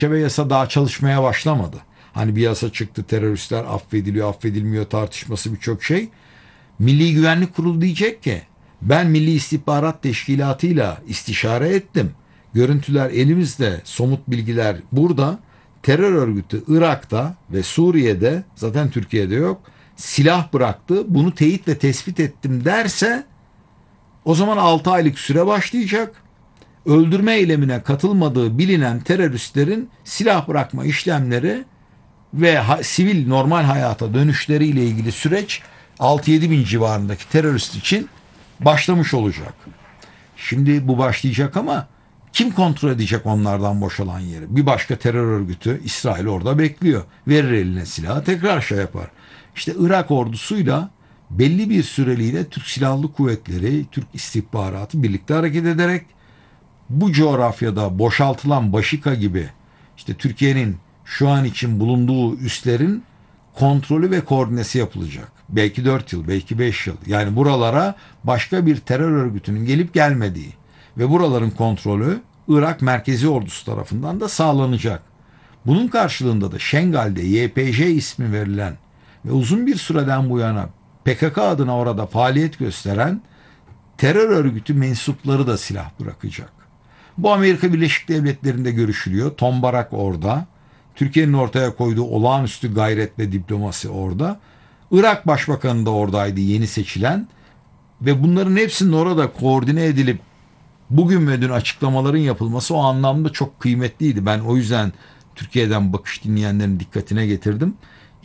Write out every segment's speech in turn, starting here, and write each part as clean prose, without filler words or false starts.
ve yasa daha çalışmaya başlamadı. Hani bir yasa çıktı, teröristler affediliyor, affedilmiyor tartışması birçok şey. Milli Güvenlik Kurulu diyecek ki ben Milli İstihbarat Teşkilatı'yla istişare ettim. Görüntüler elimizde, somut bilgiler burada. Terör örgütü Irak'ta ve Suriye'de, zaten Türkiye'de yok, silah bıraktı. Bunu teyit ve tespit ettim derse o zaman 6 aylık süre başlayacak. Öldürme eylemine katılmadığı bilinen teröristlerin silah bırakma işlemleri ve sivil normal hayata dönüşleriyle ilgili süreç 6-7 bin civarındaki terörist için başlamış olacak. Şimdi bu başlayacak ama kim kontrol edecek onlardan boşalan yeri? Bir başka terör örgütü İsrail orada bekliyor. Verir eline silahı, tekrar şey yapar. İşte Irak ordusuyla belli bir süreliğine Türk Silahlı Kuvvetleri, Türk istihbaratı birlikte hareket ederek bu coğrafyada boşaltılan Başika gibi işte Türkiye'nin şu an için bulunduğu üslerin kontrolü ve koordinesi yapılacak. Belki 4 yıl, belki 5 yıl. Yani buralara başka bir terör örgütünün gelip gelmediği ve buraların kontrolü Irak Merkezi Ordusu tarafından da sağlanacak. Bunun karşılığında da Şengal'de YPJ ismi verilen ve uzun bir süreden bu yana PKK adına orada faaliyet gösteren terör örgütü mensupları da silah bırakacak. Bu Amerika Birleşik Devletleri'nde görüşülüyor. Tom Barak orada. Türkiye'nin ortaya koyduğu olağanüstü gayret ve diplomasi orada. Irak Başbakanı da oradaydı, yeni seçilen. Ve bunların hepsinin orada koordine edilip bugün ve dün açıklamaların yapılması o anlamda çok kıymetliydi. Ben o yüzden Türkiye'den bakış dinleyenlerin dikkatine getirdim.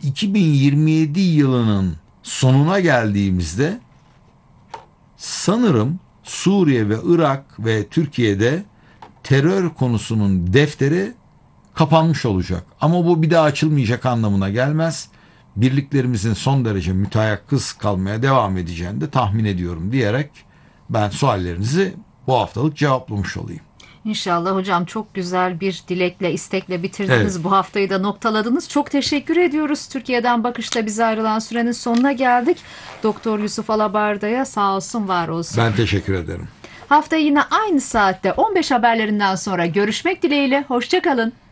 2027 yılının sonuna geldiğimizde sanırım Suriye ve Irak ve Türkiye'de terör konusunun defteri kapanmış olacak. Ama bu bir daha açılmayacak anlamına gelmez. Birliklerimizin son derece müteyakkız kalmaya devam edeceğini de tahmin ediyorum diyerek ben suallerinizi bu haftalık cevaplamış olayım. İnşallah hocam, çok güzel bir dilekle, istekle bitirdiniz. Evet. Bu haftayı da noktaladınız. Çok teşekkür ediyoruz. Türkiye'den Bakış'ta bize ayrılan sürenin sonuna geldik. Doktor Yusuf Alabarda'ya sağ olsun, var olsun. Ben teşekkür ederim. Haftaya yine aynı saatte 15 haberlerinden sonra görüşmek dileğiyle. Hoşça kalın.